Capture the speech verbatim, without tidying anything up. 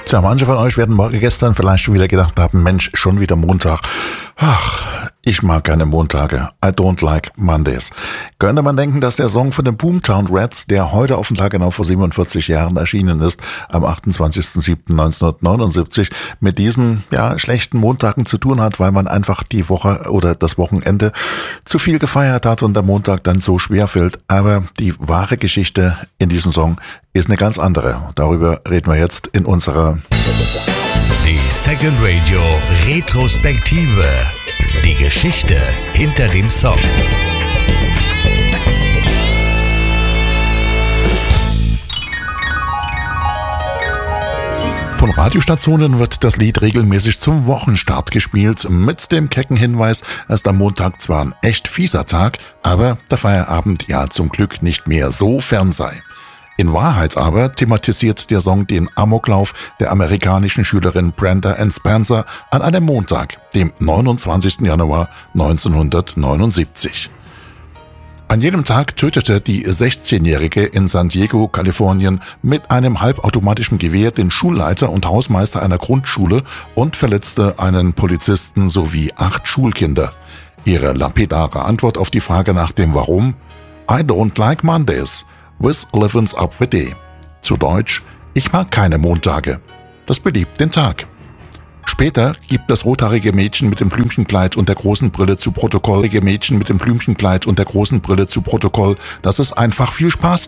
Tja, manche von euch werden morgen gestern vielleicht schon wieder gedacht haben, Mensch, schon wieder Montag. Ach, ich mag keine Montage. I don't like Mondays. Könnte man denken, dass der Song von den Boomtown Rats, der heute auf den Tag genau vor siebenundvierzig Jahren erschienen ist, am achtundzwanzigsten siebten neunzehnhundertneunundsiebzig, mit diesen ja schlechten Montagen zu tun hat, weil man einfach die Woche oder das Wochenende zu viel gefeiert hat und der Montag dann so schwer fällt. Aber die wahre Geschichte in diesem Song ist eine ganz andere. Darüber reden wir jetzt in unserer Die Second Radio Retrospektive. Die Geschichte hinter dem Song. Von Radiostationen wird das Lied regelmäßig zum Wochenstart gespielt, mit dem kecken Hinweis, dass der Montag zwar ein echt fieser Tag, aber der Feierabend ja zum Glück nicht mehr so fern sei. In Wahrheit aber thematisiert der Song den Amoklauf der amerikanischen Schülerin Brenda Ann Spencer an einem Montag, dem neunundzwanzigsten Januar neunzehnhundertneunundsiebzig. An jedem Tag tötete die sechzehnjährige in San Diego, Kalifornien, mit einem halbautomatischen Gewehr den Schulleiter und Hausmeister einer Grundschule und verletzte einen Polizisten sowie acht Schulkinder. Ihre lapidare Antwort auf die Frage nach dem Warum: I don't like Mondays. With Livens up the day. Zu Deutsch: Ich mag keine Montage. Das beliebt den Tag. Später gibt das rothaarige Mädchen mit dem Blümchenkleid und der großen Brille zu Protokoll, Mädchen mit dem Blümchenkleid und der großen Brille zu Protokoll, dass es einfach viel Spaß